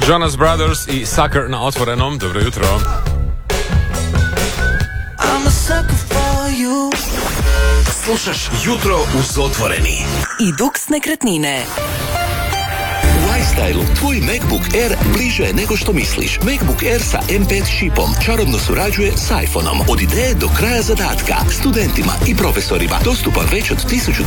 Jonas Brothers i Sucker na Otvorenom. Dobro jutro. Slušaš Jutro uz Otvoreni. I Dux nekretnine. U iStylu tvoj MacBook Air bliže je nego što misliš. MacBook Air sa M5 čipom čarobno surađuje s iPhoneom. Od ideje do kraja zadatka. Studentima i profesorima dostupan već od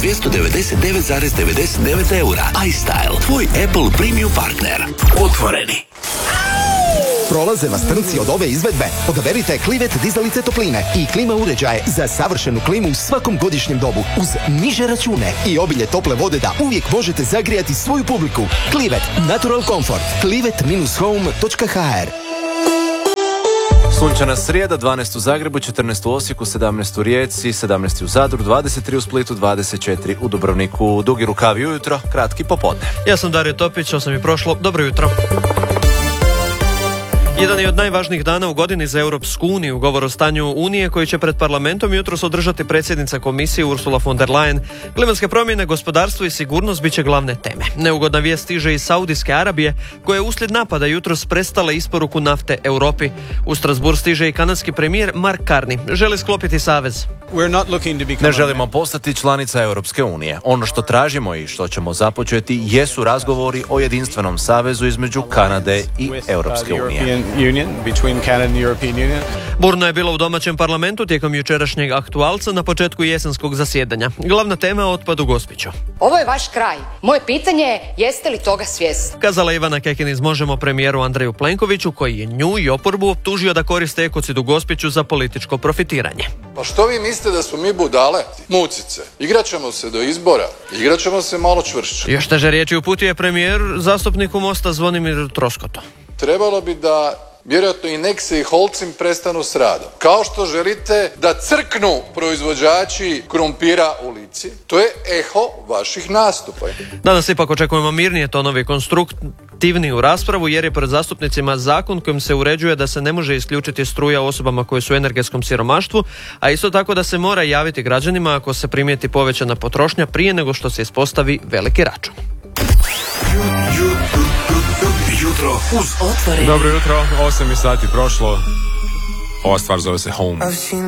1299,99 eura. iStyle, tvoj Apple premium partner. Otvoreni. Prolaze vas trnci od ove izvedbe? Odaberite Clivet dizalice topline i klima uređaje za savršenu klimu u svakom godišnjem dobu uz niže račune i obilje tople vode da uvijek možete zagrijati svoju publiku. Clivet Natural Comfort. clivet-home.hr. Sunčana srijeda, 12 u Zagrebu, 14 u Osijeku, 17 u Rijeci, 17 u Zadru, 23 u Splitu, 24 u Dubrovniku. Dugi rukavi ujutro, kratki popodne. Ja sam Dario Topić, 8 je prošlo. Dobro jutro. Jedan je od najvažnijih dana u godini za Europsku uniju, govor o stanju Unije koji će pred parlamentom jutros održati predsjednica komisije Ursula von der Leyen. Klimatske promjene, gospodarstvo i sigurnost bit će glavne teme. Neugodna vijest stiže iz Saudijske Arabije, koja je uslijed napada jutros prestala isporuku nafte Europi. U Strasbourg stiže i kanadski premijer Mark Carney. Želi sklopiti savez. Ne želimo postati članica Europske unije. Ono što tražimo i što ćemo započeti jesu razgovori o jedinstvenom savezu između Kanade i Europske unije. Burno je bilo u domaćem parlamentu tijekom jučerašnjeg aktualca na početku jesenskog zasjedanja. Glavna tema je otpad u Gospiću. Ovo je vaš kraj. Moje pitanje je, jeste li toga svjesni? Kazala Ivana Kekin iz Možemo premijeru Andreju Plenkoviću, koji je nju i oporbu optužio da koriste ekocid u Gospiću za političko profitiranje. Pa što vi mislite da smo mi budale? Mucice. Igrat ćemo se do izbora. Igrat ćemo se malo čvršće. Još teže riječi uputio je premijer zastupniku Mosta Zvonimiru Troskotu. Trebalo bi da vjerojatno i Nexe i Holcim prestanu s radom. Kao što želite da crknu proizvođači krumpira u Lici, to je eho vaših nastupa. Danas ipak očekujemo mirnije tonovi, konstruktivni u raspravu, jer je pred zastupnicima zakon kojim se uređuje da se ne može isključiti struja osobama koje su u energetskom siromaštvu, a isto tako da se mora javiti građanima ako se primijeti povećana potrošnja prije nego što se ispostavi veliki račun. Jutro uz Otvoreni. Dobro jutro, 8 je sati prošlo. Ova stvar zove se Home.